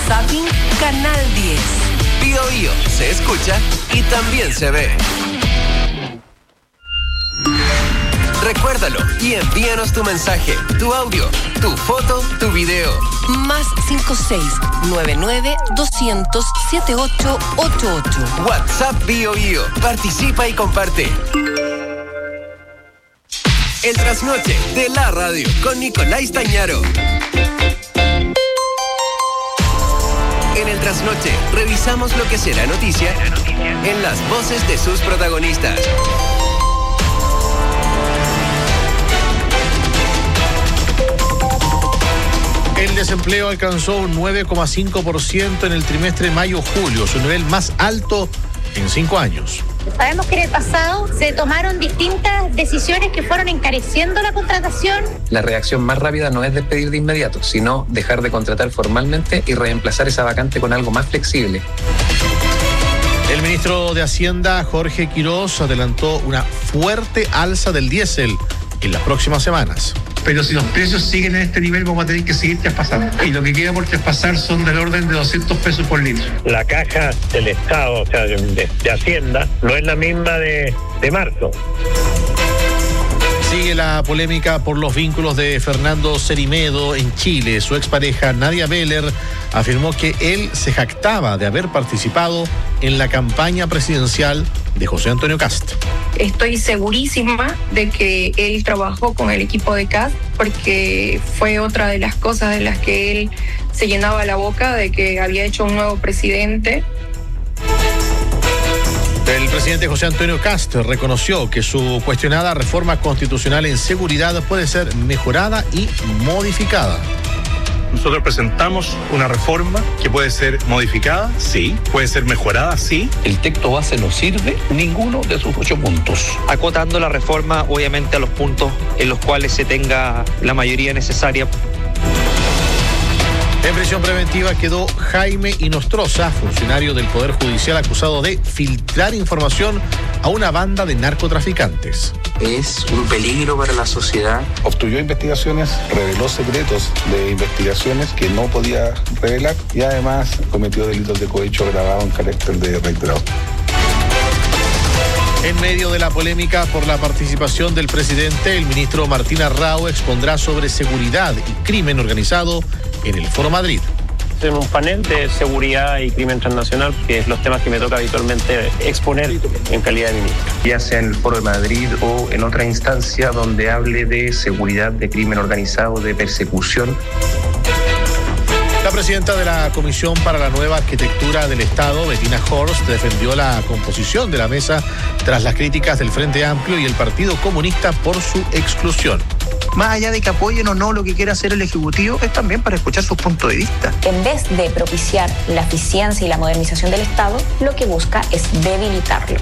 Zapping Canal 10. Bio Bio se escucha y también se ve. Recuérdalo y envíanos tu mensaje, tu audio, tu foto, tu video. Más 5699-200-7888. WhatsApp Bio Bio. Participa y comparte. El trasnoche de la radio con Nicolás Tañaro. En el trasnoche revisamos lo que será noticia en las voces de sus protagonistas. El desempleo alcanzó un 9,5% en el trimestre mayo-julio, su nivel más alto en 5 años. Sabemos que en el pasado se tomaron distintas decisiones que fueron encareciendo la contratación. La reacción más rápida no es despedir de inmediato, sino dejar de contratar formalmente y reemplazar esa vacante con algo más flexible. El ministro de Hacienda, Jorge Quirós, adelantó una fuerte alza del diésel en las próximas semanas. Pero si los precios siguen en este nivel, vamos a tener que seguir traspasando. Y lo que queda por traspasar son del orden de 200 pesos por litro. La caja del Estado, o sea, de Hacienda, no es la misma de marzo. Sigue la polémica por los vínculos de Fernando Cerimedo en Chile. Su expareja Nadia Beller afirmó que él se jactaba de haber participado en la campaña presidencial de José Antonio Kast. Estoy segurísima de que él trabajó con el equipo de Kast, porque fue otra de las cosas de las que él se llenaba la boca, de que había hecho un nuevo presidente. El presidente José Antonio Kast reconoció que su cuestionada reforma constitucional en seguridad puede ser mejorada y modificada. Nosotros presentamos una reforma que puede ser modificada, sí, puede ser mejorada, sí. El texto base no sirve ninguno de sus 8 puntos. Acotando la reforma, obviamente, a los puntos en los cuales se tenga la mayoría necesaria. En prisión preventiva quedó Jaime Inostroza, funcionario del Poder Judicial acusado de filtrar información a una banda de narcotraficantes. Es un peligro para la sociedad. Obstruyó investigaciones, reveló secretos de investigaciones que no podía revelar y además cometió delitos de cohecho agravado en carácter de reiterado. En medio de la polémica por la participación del presidente, el ministro Martín Arrau expondrá sobre seguridad y crimen organizado en el Foro Madrid. Tenemos un panel de seguridad y crimen transnacional, que es los temas que me toca habitualmente exponer en calidad de ministro. Ya sea en el Foro de Madrid o en otra instancia donde hable de seguridad, de crimen organizado, de persecución. La presidenta de la Comisión para la Nueva Arquitectura del Estado, Bettina Horst, defendió la composición de la mesa tras las críticas del Frente Amplio y el Partido Comunista por su exclusión. Más allá de que apoyen o no lo que quiera hacer el Ejecutivo, es también para escuchar sus puntos de vista. En vez de propiciar la eficiencia y la modernización del Estado, lo que busca es debilitarlo.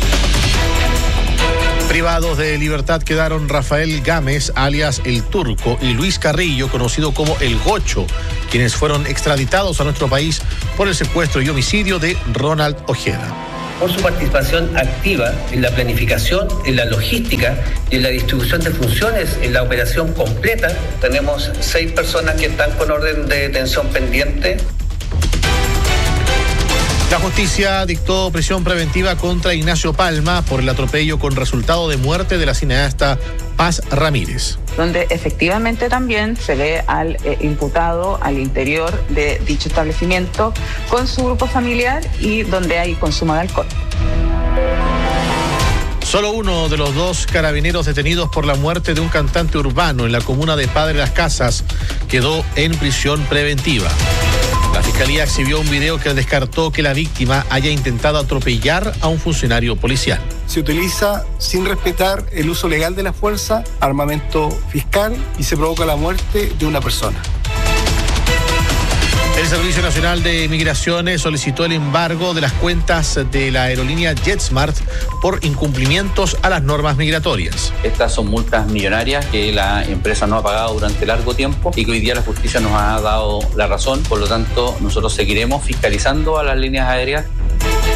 Privados de libertad quedaron Rafael Gámez, alias El Turco, y Luis Carrillo, conocido como El Gocho, quienes fueron extraditados a nuestro país por el secuestro y homicidio de Ronald Ojeda. Por su participación activa en la planificación, en la logística y en la distribución de funciones en la operación completa. Tenemos 6 personas que están con orden de detención pendiente. La justicia dictó prisión preventiva contra Ignacio Palma por el atropello con resultado de muerte de la cineasta Paz Ramírez. Donde efectivamente también se ve al imputado al interior de dicho establecimiento con su grupo familiar y donde hay consumo de alcohol. Solo uno de los 2 carabineros detenidos por la muerte de un cantante urbano en la comuna de Padre Las Casas quedó en prisión preventiva. La Fiscalía exhibió un video que descartó que la víctima haya intentado atropellar a un funcionario policial. Se utiliza sin respetar el uso legal de la fuerza, armamento fiscal y se provoca la muerte de una persona. El Servicio Nacional de Migraciones solicitó el embargo de las cuentas de la aerolínea JetSmart por incumplimientos a las normas migratorias. Estas son multas millonarias que la empresa no ha pagado durante largo tiempo y que hoy día la justicia nos ha dado la razón. Por lo tanto, nosotros seguiremos fiscalizando a las líneas aéreas.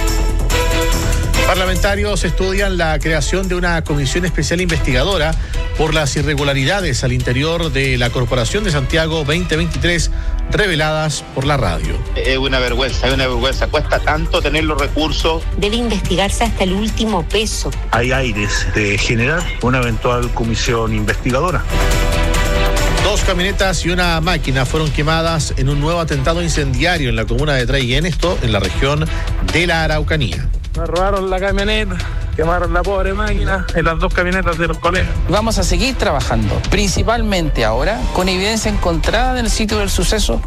Parlamentarios estudian la creación de una comisión especial investigadora por las irregularidades al interior de la Corporación de Santiago 2023 reveladas por la radio. Es una vergüenza, cuesta tanto tener los recursos. Debe investigarse hasta el último peso. Hay aires de generar una eventual comisión investigadora. 2 camionetas y una máquina fueron quemadas en un nuevo atentado incendiario en la comuna de Traiguén, esto en la región de la Araucanía. Me robaron la camioneta, quemaron la pobre máquina y las 2 camionetas de los colegas. Vamos a seguir trabajando, principalmente ahora, con evidencia encontrada en el sitio del suceso.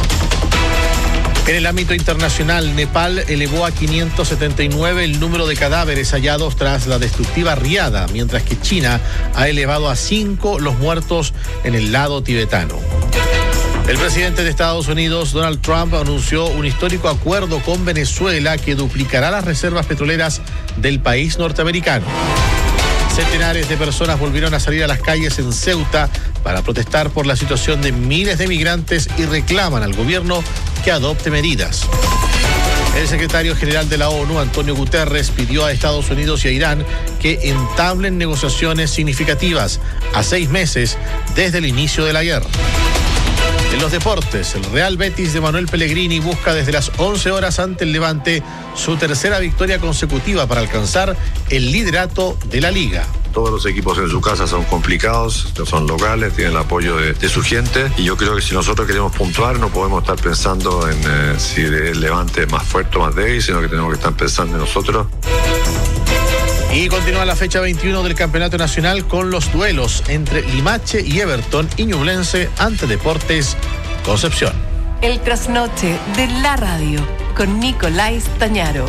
En el ámbito internacional, Nepal elevó a 579 el número de cadáveres hallados tras la destructiva riada, mientras que China ha elevado a 5 los muertos en el lado tibetano. El presidente de Estados Unidos, Donald Trump, anunció un histórico acuerdo con Venezuela que duplicará las reservas petroleras del país norteamericano. Centenares de personas volvieron a salir a las calles en Ceuta para protestar por la situación de miles de migrantes y reclaman al gobierno que adopte medidas. El secretario general de la ONU, Antonio Guterres, pidió a Estados Unidos y a Irán que entablen negociaciones significativas a 6 meses desde el inicio de la guerra. En los deportes, el Real Betis de Manuel Pellegrini busca desde las 11 horas ante el Levante su tercera victoria consecutiva para alcanzar el liderato de la liga. Todos los equipos en su casa son complicados, son locales, tienen el apoyo de su gente y yo creo que si nosotros queremos puntuar no podemos estar pensando en si el Levante es más fuerte o más débil, sino que tenemos que estar pensando en nosotros. Y continúa la fecha 21 del Campeonato Nacional con los duelos entre Limache y Everton y Ñublense ante Deportes Concepción. El trasnoche de la radio con Nicolás Tañaro.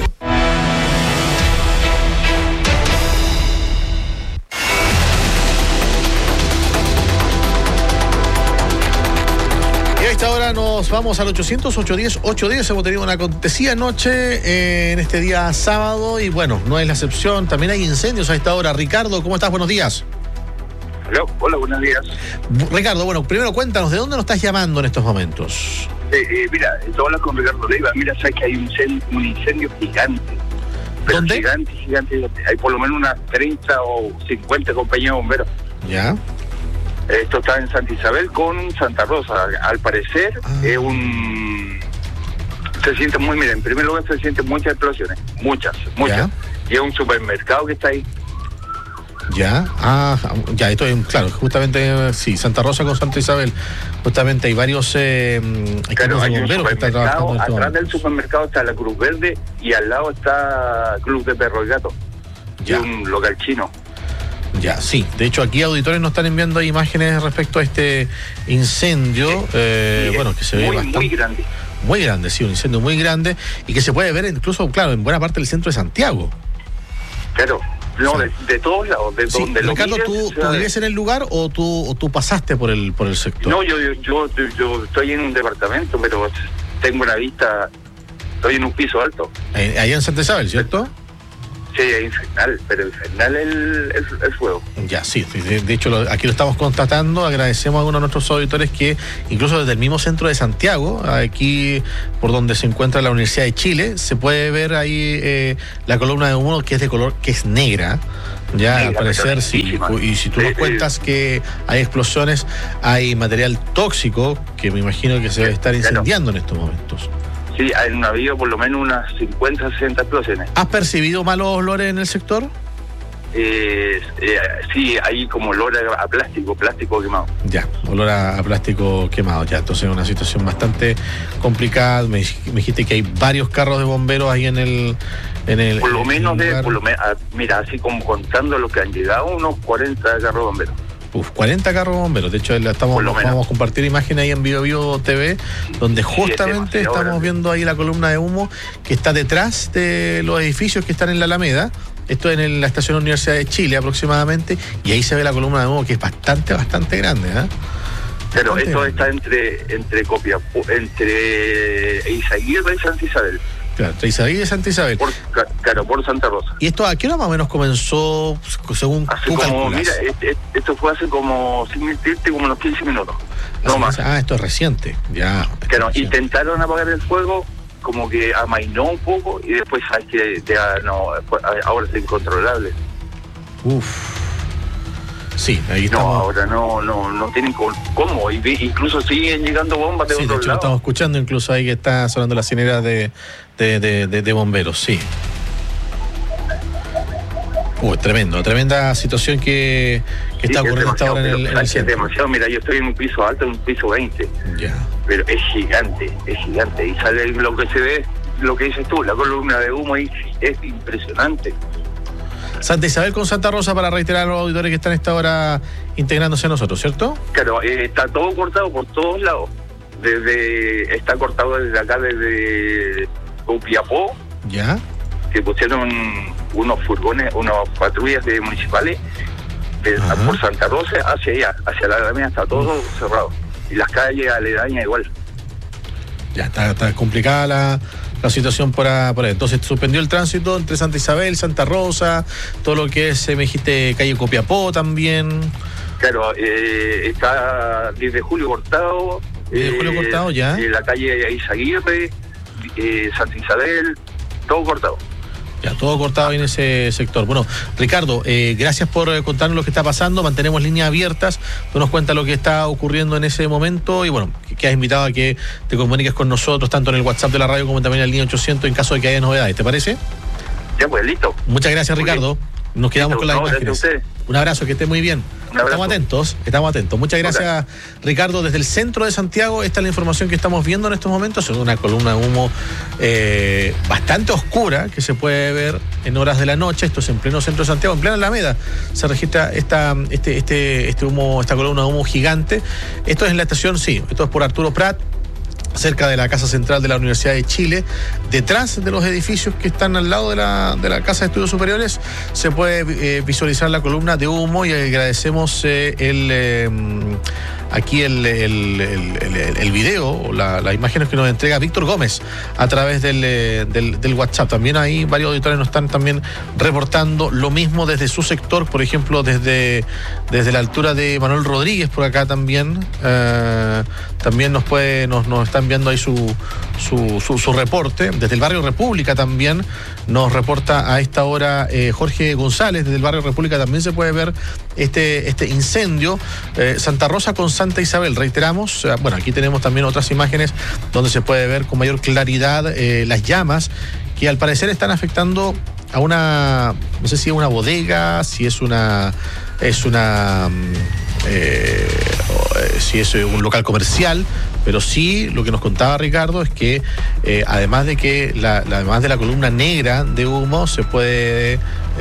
Y a esta hora nos vamos al 800-810-810. Hemos tenido una acontecida noche en este día sábado y bueno, no es la excepción. También hay incendios a esta hora. Ricardo, ¿cómo estás? Buenos días. Hola, buenos días. Ricardo, bueno, primero cuéntanos, ¿de dónde nos estás llamando en estos momentos? Mira, estoy hablando con Ricardo Leiva. Mira, sabes que hay un incendio gigante. Pero ¿dónde? Gigante. Hay por lo menos unas 30 o 50 compañías de bomberos. ¿Ya? Esto está en Santa Isabel con Santa Rosa. Al parecer es se siente muy, mira, en primer lugar se sienten muchas explosiones. Muchas. ¿Ya? Y es un supermercado que está ahí. Ya, esto es, claro, justamente, sí, Santa Rosa con Santa Isabel, justamente hay varios claro, hay bomberos que están trabajando. Atrás del supermercado está la Cruz Verde y al lado está Club de Perro y Gato, ya. Un local chino. Ya, sí, de hecho aquí auditores nos están enviando imágenes respecto a este incendio, bueno, que se ve bastante... Muy grande. Muy grande, sí, un incendio muy grande y que se puede ver incluso, claro, en buena parte del centro de Santiago. Claro. No, de todos lados, de donde lo Ricardo, mires, ¿tú vives en el lugar o tú pasaste por el sector? No, yo estoy en un departamento, pero tengo una vista, estoy en un piso alto. Allá en Santa Isabel, ¿cierto? Sí, es infernal, pero infernal el fuego. Ya, sí, de hecho aquí lo estamos constatando, agradecemos a algunos de nuestros auditores que incluso desde el mismo centro de Santiago, aquí por donde se encuentra la Universidad de Chile, se puede ver ahí la columna de humo que es de color, que es negra, ya negra, al parecer, sí, y si tú nos cuentas que hay explosiones, hay material tóxico que me imagino que se debe estar incendiando en estos momentos. Sí, ha habido por lo menos unas 50, 60 explosiones. ¿Has percibido malos olores en el sector? Sí, hay como olor a plástico quemado. Ya, olor a plástico quemado, ya. Entonces es una situación bastante complicada. Me dijiste que hay varios carros de bomberos ahí en el por lo menos, mira, así como contando lo que han llegado, unos 40 carros de bomberos. 40 carros bomberos. De hecho, vamos a compartir imágenes ahí en Bio TV, donde justamente estamos viendo ahí la columna de humo que está detrás de los edificios que están en la Alameda. Esto es en la estación Universidad de Chile aproximadamente, y ahí se ve la columna de humo que es bastante grande, ¿eh? Pero esto está entre Eizaguirre y Santa Isabel. Claro, entre Isaguirre y Santa Isabel. Por Santa Rosa. ¿Y esto a qué hora más o menos comenzó, según tú calculas? Mira, esto fue hace como, sin mentirte, como unos 15 minutos. No más. Esto es reciente, ya. Claro, intentaron apagar el fuego, como que amainó un poco, y después sabes que ahora es incontrolable. Sí, ahí No, estamos. ahora no tienen cómo. Incluso siguen llegando bombas de Sí, de otro hecho lo lado. estamos escuchando incluso ahí que está sonando las cineras de bomberos, sí. Tremenda situación que está ocurriendo hasta ahora en el Es centro. demasiado, mira, yo estoy en un piso alto, en un piso 20. Ya. Pero es gigante. Y sale lo que se ve, lo que dices tú, la columna de humo ahí es impresionante. Santa Isabel con Santa Rosa, para reiterar a los auditores que están a esta hora integrándose a nosotros, ¿cierto? Claro, está todo cortado por todos lados. Está cortado desde acá, desde Copiapó, Ya. que pusieron unos furgones, unas patrullas municipales por Santa Rosa hacia allá, hacia la Alameda, está todo cerrado. Y las calles aledañas igual. Ya está complicada la situación por ahí. Entonces suspendió el tránsito entre Santa Isabel, Santa Rosa, todo lo que es, me dijiste, calle Copiapó también. Claro, está 10 de julio cortado. Ya. La calle Izaguirre, Santa Isabel, todo cortado. Ya, todo cortado en ese sector. Bueno, Ricardo, gracias por contarnos lo que está pasando. Mantenemos líneas abiertas. Tú nos cuentas lo que está ocurriendo en ese momento y bueno, que has invitado a que te comuniques con nosotros, tanto en el WhatsApp de la radio como también en la línea 800 en caso de que haya novedades. ¿Te parece? Ya, pues, listo. Muchas gracias, Ricardo. Nos quedamos con las imágenes. Un abrazo, que esté muy bien. Estamos atentos. Muchas gracias, Ricardo. Desde el centro de Santiago, esta es la información que estamos viendo en estos momentos. Es una columna de humo bastante oscura que se puede ver en horas de la noche. Esto es en pleno centro de Santiago, en plena Alameda. Se registra este humo, esta columna de humo gigante. Esto es en la estación, esto es por Arturo Prat, cerca de la Casa Central de la Universidad de Chile, detrás de los edificios que están al lado de la Casa de Estudios Superiores, se puede visualizar la columna de humo y agradecemos aquí el video o las imágenes que nos entrega Víctor Gómez a través del WhatsApp. También ahí varios auditores nos están también reportando lo mismo desde su sector, por ejemplo, desde la altura de Manuel Rodríguez, por acá también nos están viendo ahí su reporte. Desde el barrio República también nos reporta a esta hora Jorge González. Desde el barrio República también se puede ver este incendio. Santa Rosa con Santa Isabel, reiteramos. Bueno, aquí tenemos también otras imágenes donde se puede ver con mayor claridad las llamas que al parecer están afectando a una, no sé si es una bodega, si es un local comercial, pero sí lo que nos contaba Ricardo es que además de la columna negra de humo se puede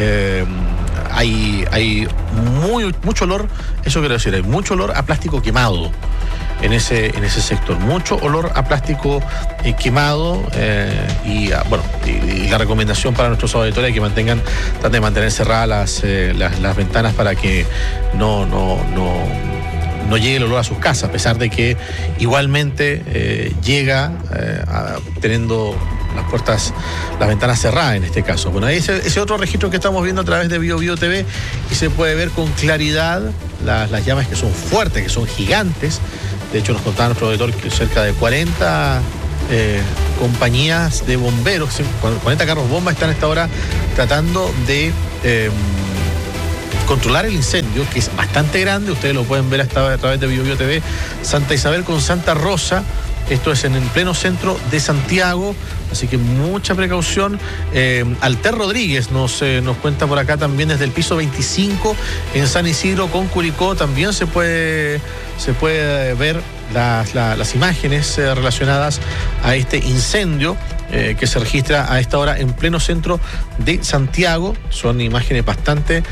hay mucho olor, eso quiero decir, hay mucho olor a plástico quemado en ese sector, mucho olor a plástico quemado y la recomendación para nuestros auditores es que traten de mantener cerradas las ventanas para que no llegue el olor a sus casas, a pesar de que igualmente llega teniendo las ventanas cerradas en este caso. Bueno, ese otro registro que estamos viendo a través de BioBio TV y se puede ver con claridad las llamas, que son fuertes, que son gigantes. De hecho, nos contaba nuestro auditor que cerca de 40 compañías de bomberos, 40 carros bomba están a esta hora tratando de controlar el incendio, que es bastante grande. Ustedes lo pueden ver a través de BioBio TV. Santa Isabel con Santa Rosa. Esto es en el pleno centro de Santiago, así que mucha precaución. Alter Rodríguez nos cuenta por acá también desde el piso 25 en San Isidro con Curicó. También se puede ver las imágenes relacionadas a este incendio que se registra a esta hora en pleno centro de Santiago. Son imágenes bastante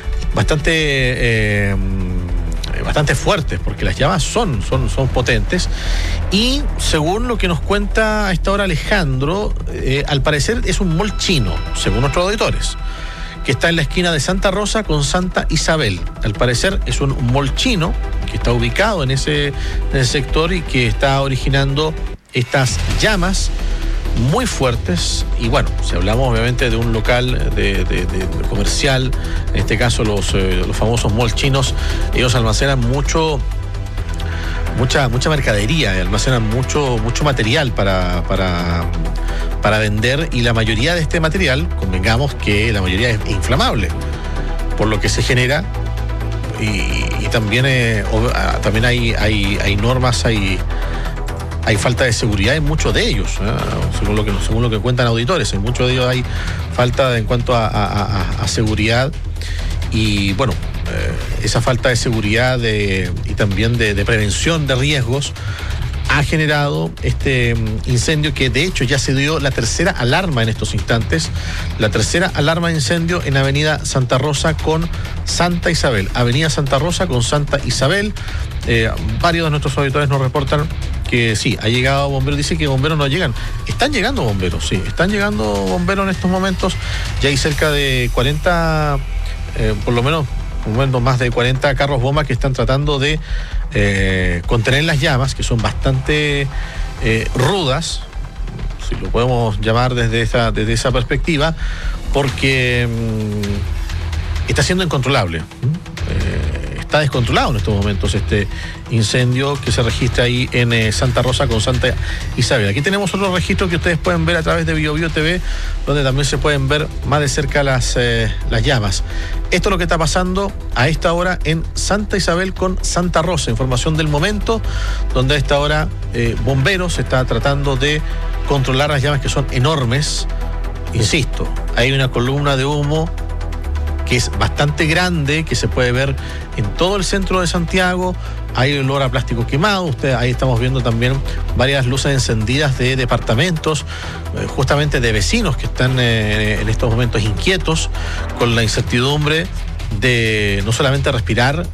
fuertes, porque las llamas son potentes. Y según lo que nos cuenta a esta hora Alejandro, al parecer es un mall chino, según nuestros auditores, que está en la esquina de Santa Rosa con Santa Isabel. Al parecer es un mall chino que está ubicado en ese sector y que está originando estas llamas muy fuertes. Y bueno, si hablamos obviamente de un local de comercial, en este caso los famosos malls chinos, ellos almacenan mucha mercadería, almacenan mucho material para vender, y la mayoría de este material, convengamos que la mayoría es inflamable, por lo que se genera y también hay normas, hay falta de seguridad en muchos de ellos, según lo que cuentan auditores. En muchos de ellos hay falta en cuanto a seguridad. Y bueno, esa falta de seguridad y también de prevención de riesgos ha generado este incendio, que de hecho ya se dio la tercera alarma en estos instantes, la tercera alarma de incendio en Avenida Santa Rosa con Santa Isabel. Avenida Santa Rosa con Santa Isabel. Varios de nuestros auditores nos reportan que sí, ha llegado bomberos. Dice que bomberos no llegan. Están llegando bomberos, sí, están llegando bomberos en estos momentos. Ya hay cerca de 40, por lo menos más de 40 carros bomba que están tratando de contener las llamas, que son bastante rudas, si lo podemos llamar desde esa perspectiva, porque está siendo incontrolable. Está descontrolado en estos momentos este incendio que se registra ahí en Santa Rosa con Santa Isabel. Aquí tenemos otro registro que ustedes pueden ver a través de BioBio TV, donde también se pueden ver más de cerca las llamas. Esto es lo que está pasando a esta hora en Santa Isabel con Santa Rosa. Información del momento, donde a esta hora bomberos está tratando de controlar las llamas, que son enormes. Insisto, hay una columna de humo que es bastante grande, que se puede ver en todo el centro de Santiago. Hay olor a plástico quemado. Ahí estamos viendo también varias luces encendidas de departamentos, justamente de vecinos que están en estos momentos inquietos con la incertidumbre de no solamente respirar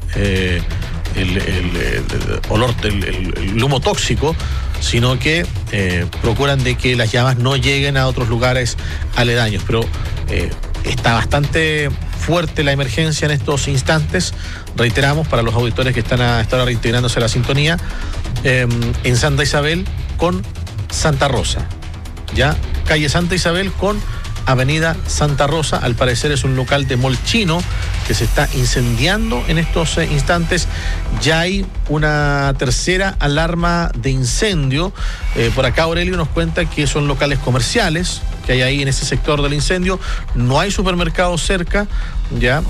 el olor, el humo tóxico, sino que procuran de que las llamas no lleguen a otros lugares aledaños. Pero está bastante fuerte la emergencia en estos instantes. Reiteramos, para los auditores que están a esta hora reintegrándose a la sintonía, en Santa Isabel con Santa Rosa, ya calle Santa Isabel con Avenida Santa Rosa. Al parecer es un local de mall chino que se está incendiando en estos instantes. Ya hay una tercera alarma de incendio. Por acá Aurelio nos cuenta que son locales comerciales que hay ahí en ese sector del incendio. No hay supermercados cerca, ya.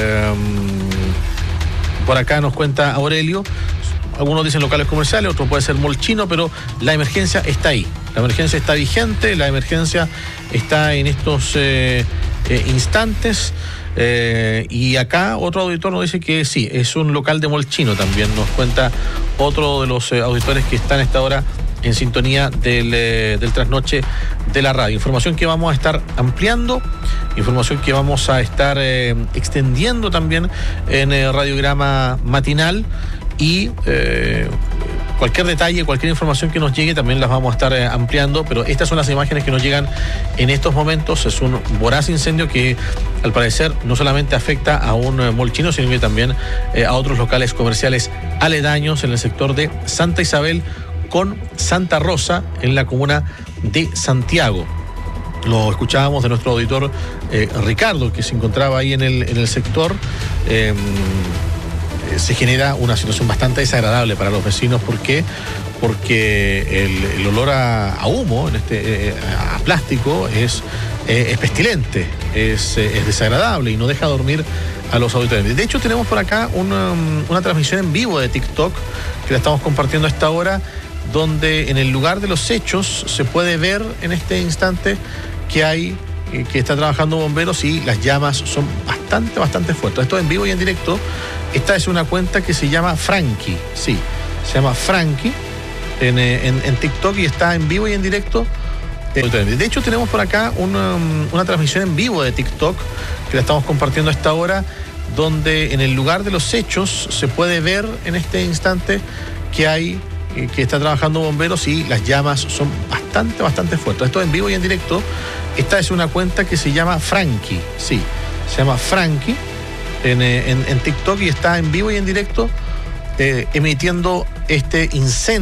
Por acá nos cuenta Aurelio. Algunos dicen locales comerciales, otro puede ser mall chino, pero la emergencia está ahí. La emergencia está vigente, la emergencia está en estos instantes. Y acá otro auditor nos dice que sí, es un local de mall chino también. Nos cuenta otro de los auditores que están a esta hora en sintonía del trasnoche de la radio. Información que vamos a estar ampliando, información que vamos a estar extendiendo también en Radiograma Matinal. Y cualquier detalle, cualquier información que nos llegue también las vamos a estar ampliando, pero estas son las imágenes que nos llegan en estos momentos. Es un voraz incendio que al parecer no solamente afecta a un mall chino, sino que también a otros locales comerciales aledaños en el sector de Santa Isabel con Santa Rosa en la comuna de Santiago. Lo escuchábamos de nuestro auditor Ricardo, que se encontraba ahí en el sector. Se genera una situación bastante desagradable para los vecinos. ¿Por qué? Porque el olor a humo, a plástico, es pestilente, es desagradable y no deja dormir a los auditores. De hecho, tenemos por acá una transmisión en vivo de TikTok que la estamos compartiendo a esta hora, donde en el lugar de los hechos se puede ver en este instante que está trabajando bomberos y las llamas son bastante fuertes. Esto en vivo y en directo. Esta es una cuenta que se llama Frankie, sí, se llama Frankie en TikTok y está en vivo y en directo. De hecho, tenemos por acá una transmisión en vivo de TikTok que la estamos compartiendo a esta hora, donde en el lugar de los hechos se puede ver en este instante que está trabajando bomberos y las llamas son bastante fuertes. Esto en vivo y en directo. Esta es una cuenta que se llama Frankie, sí, se llama Frankie en TikTok y está en vivo y en directo emitiendo este incendio.